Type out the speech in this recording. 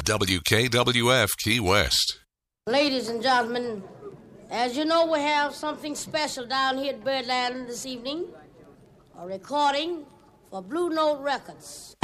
WKWF Key West. Ladies and gentlemen, as you know, we have something special down here at Birdland this evening. A recording for Blue Note Records.